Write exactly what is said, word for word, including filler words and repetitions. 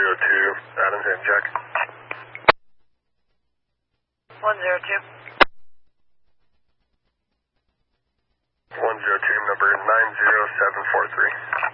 zero two, Adams and Jack. one zero two. one zero two, number nine zero seven four three.